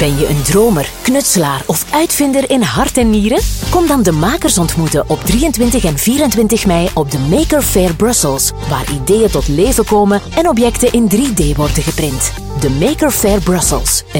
Ben je een dromer, knutselaar of uitvinder in hart en nieren? Kom dan de makers ontmoeten op 23 en 24 mei op de Maker Faire Brussels, waar ideeën tot leven komen en objecten in 3D worden geprint. De Maker Faire Brussels.